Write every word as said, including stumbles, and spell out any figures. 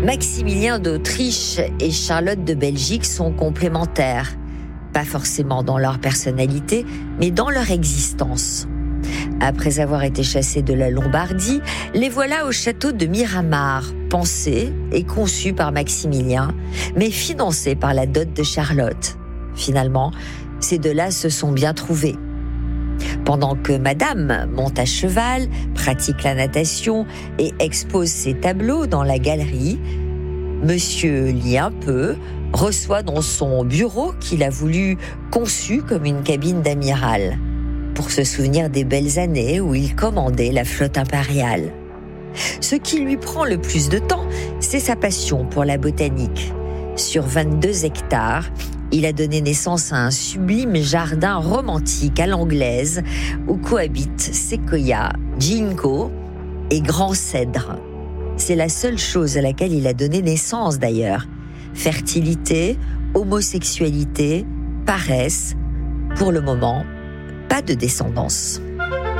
Maximilien d'Autriche et Charlotte de Belgique sont complémentaires, pas forcément dans leur personnalité, mais dans leur existence. Après avoir été chassés de la Lombardie, les voilà au château de Miramar, pensé et conçu par Maximilien, mais financé par la dot de Charlotte. Finalement, ces deux-là se sont bien trouvés. Pendant que Madame monte à cheval, pratique la natation et expose ses tableaux dans la galerie, Monsieur lit un peu, reçoit dans son bureau qu'il a voulu conçu comme une cabine d'amiral, pour se souvenir des belles années où il commandait la flotte impériale. Ce qui lui prend le plus de temps, c'est sa passion pour la botanique. Sur vingt-deux hectares, il a donné naissance à un sublime jardin romantique à l'anglaise où cohabitent séquoia, ginkgo et grand cèdre. C'est la seule chose à laquelle il a donné naissance d'ailleurs. Fertilité, homosexualité, paresse. Pour le moment, pas de descendance.